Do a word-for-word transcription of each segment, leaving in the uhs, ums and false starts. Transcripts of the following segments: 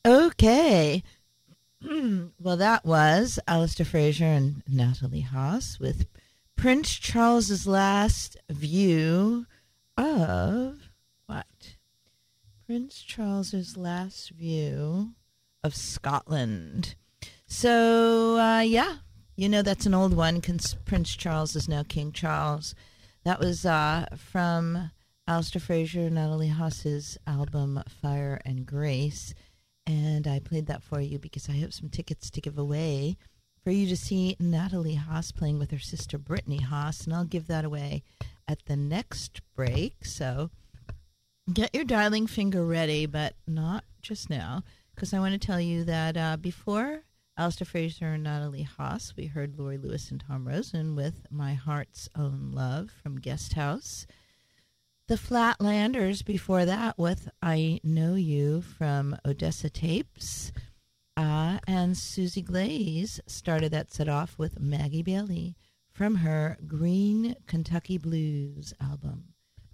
Okay. Well, that was Alistair Fraser and Natalie Haas with Prince Charles's last view of what? Prince Charles's last view of Scotland. So, uh, yeah, you know that's an old one. Prince Charles is now King Charles. That was uh, from Alistair Fraser and Natalie Haas's album Fire and Grace. And I played that for you because I have some tickets to give away for you to see Natalie Haas playing with her sister Brittany Haas. And I'll give that away at the next break. So get your dialing finger ready, but not just now, because I want to tell you that uh, before Alistair Fraser and Natalie Haas, we heard Laurie Lewis and Tom Rosen with My Heart's Own Love from Guest House. The Flatlanders before that with I Know You from Odessa Tapes. Uh, and Susie Glaze started that set off with Maggie Bailey from her Green Kentucky Blues album.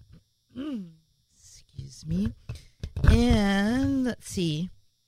Excuse me. And let's see.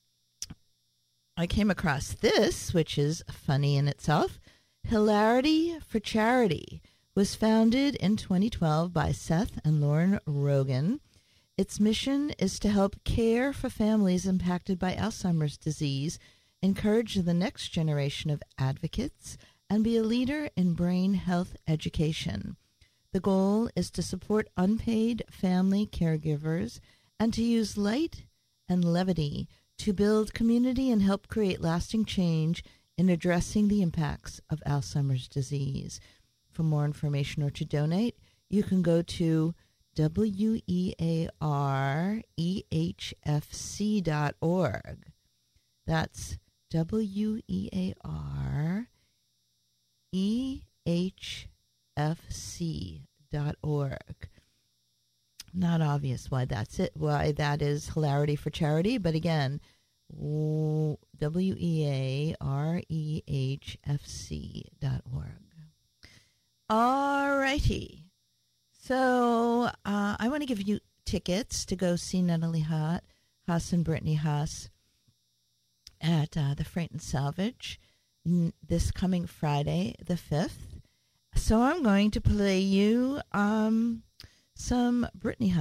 I came across this, which is funny in itself. Hilarity for Charity was founded in twenty twelve by Seth and Lauren Rogan. Its mission is to help care for families impacted by Alzheimer's disease, encourage the next generation of advocates, and be a leader in brain health education. The goal is to support unpaid family caregivers and to use light and levity to build community and help create lasting change in addressing the impacts of Alzheimer's disease. For more information or to donate, you can go to W E A R E H F C dot org. That's W E A R E H F C dot org. Not obvious why that's it, why that is Hilarity for Charity, but again, W E A R E H F C dot org. All righty. So uh, I want to give you tickets to go see Natalie Haas, Haas and Brittany Haas at uh, the Freight and Salvage n- this coming Friday, the fifth. So I'm going to play you um, some Brittany Haas.